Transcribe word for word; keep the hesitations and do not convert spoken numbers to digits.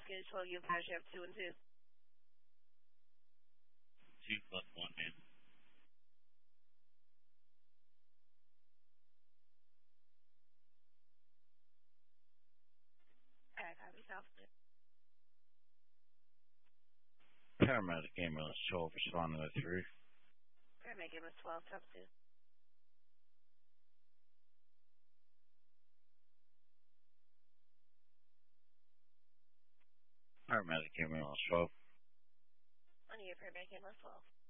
package twelve, you pass up two and two. Two plus one man. Alright, copy, South. Paramedic ambulance twelve responding with three. Paramedic ambulance twelve, South two. Paramedic ambulance twelve. On your paramedic ambulance twelve.